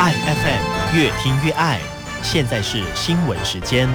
爱 FM 越听越爱，现在是新闻时间。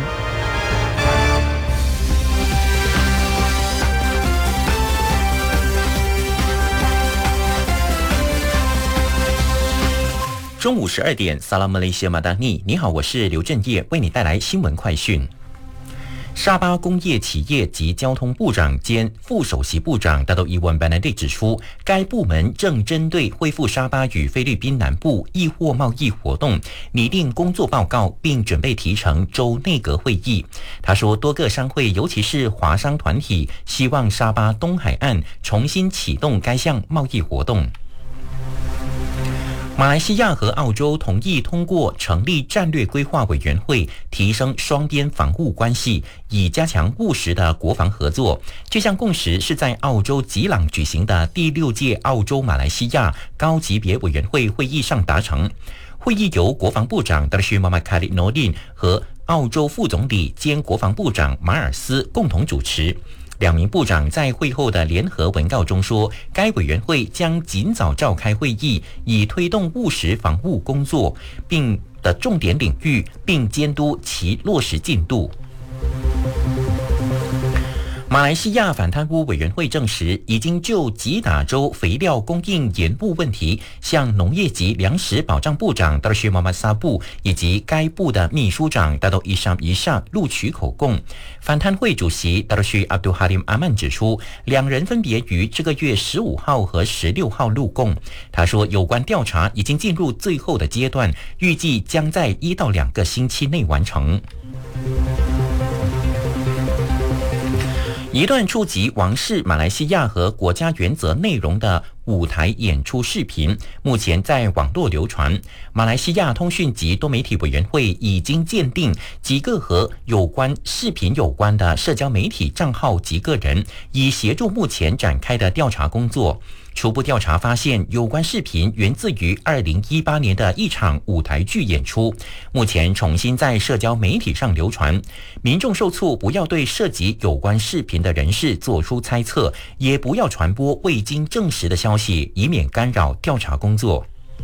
中午12点，萨拉马雷西亚马达尼，你好，我是刘振业，为你带来新闻快讯。沙巴工业企业及交通部长兼副首席部长达多伊万班南蒂指出，该部门正针对恢复沙巴与菲律宾南部易货贸易活动拟定工作报告，并准备提呈州内阁会议。他说，多个商会，尤其是华商团体，希望沙巴东海岸重新启动该项贸易活动。马来西亚和澳洲同意通过成立战略规划委员会，提升双边防务关系，以加强务实的国防合作。这项共识是在澳洲吉朗举行的第6届澳洲马来西亚高级别委员会会议上达成。会议由国防部长达什马马卡里诺林和澳洲副总理兼国防部长马尔斯共同主持。两名部长在会后的联合文告中说，该委员会将尽早召开会议，以推动务实防务工作并的重点领域，并监督其落实进度。马来西亚反贪污委员会证实，已经就吉打州肥料供应延误问题，向农业及粮食保障部长达多什马马萨布以及该部的秘书长达多伊沙录取口供。反贪会主席达多什阿杜哈林阿曼指出，两人分别于这个月15号和16号录供。他说，有关调查已经进入最后的阶段，预计将在1到2个星期内完成。一段触及王室、马来西亚和国家原则内容的舞台演出视频，目前在网络流传。马来西亚通讯及多媒体委员会已经鉴定几个和有关视频有关的社交媒体账号及个人，以协助目前展开的调查工作。初步调查发现，有关视频源自于2018年的一场舞台剧演出，目前重新在社交媒体上流传。民众受促不要对涉及有关视频的人士做出猜测，也不要传播未经证实的消息，以免干扰调查工作。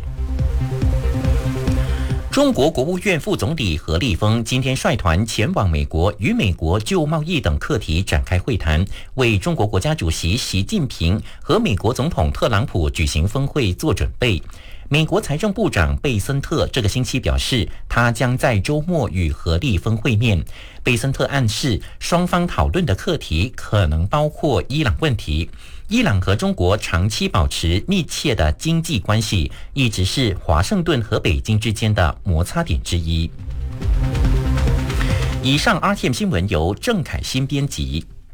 中国国务院副总理何立峰今天率团前往美国，与美国就贸易等课题展开会谈，为中国国家主席习近平和美国总统特朗普举行峰会做准备。美国财政部长贝森特这个星期表示，他将在周末与何立峰会面。贝森特暗示，双方讨论的课题可能包括伊朗问题。伊朗和中国长期保持密切的经济关系，一直是华盛顿和北京之间的摩擦点之一。以上 RTM 新闻由郑凯欣编辑。